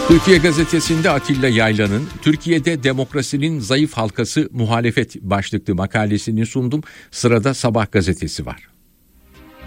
Türkiye Gazetesi'nde Atilla Yaylan'ın "Türkiye'de demokrasinin zayıf halkası muhalefet" başlıklı makalesini sundum. Sırada Sabah gazetesi var.